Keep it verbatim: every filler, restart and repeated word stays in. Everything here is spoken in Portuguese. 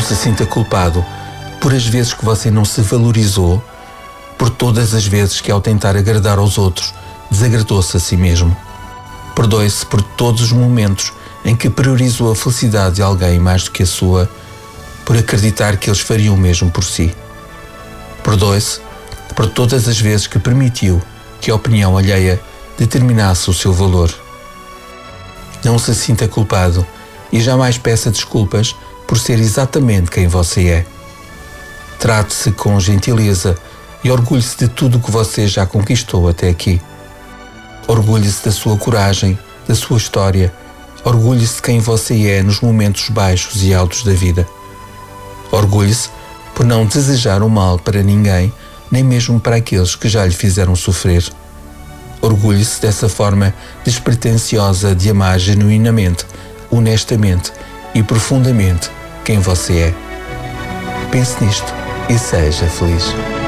se sinta culpado por as vezes que você não se valorizou, por todas as vezes que, ao tentar agradar aos outros, desagradou-se a si mesmo. Perdoe-se por todos os momentos em que priorizou a felicidade de alguém mais do que a sua, por acreditar que eles fariam o mesmo por si. Perdoe-se por todas as vezes que permitiu que a opinião alheia determinasse o seu valor. Não se sinta culpado e jamais peça desculpas por ser exatamente quem você é. Trate-se com gentileza e orgulhe-se de tudo o que você já conquistou até aqui. Orgulhe-se da sua coragem, da sua história. Orgulhe-se de quem você é nos momentos baixos e altos da vida. Orgulhe-se por não desejar o mal para ninguém, nem mesmo para aqueles que já lhe fizeram sofrer. Orgulhe-se dessa forma despretensiosa de amar genuinamente, honestamente e profundamente quem você é. Pense nisto e seja feliz.